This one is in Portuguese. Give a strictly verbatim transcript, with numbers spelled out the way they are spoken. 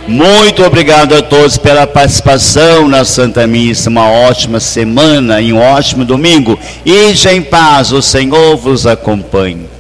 Muito obrigado a todos pela participação na Santa Missa. Uma ótima semana e um ótimo domingo. Ide em paz, o Senhor vos acompanhe.